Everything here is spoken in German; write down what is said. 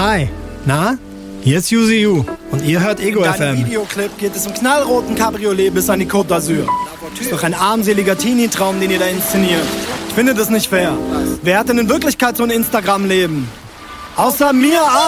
Hi, na? Hier ist Yuzi U und ihr hört Ego In FM. deinem Videoclip geht es im knallroten Cabriolet bis an die Côte d'Azur. Ist doch ein armseliger Teenie-Traum, den ihr da inszeniert. Ich finde das nicht fair. Wer hat denn in Wirklichkeit so ein Instagram-Leben? Außer mir,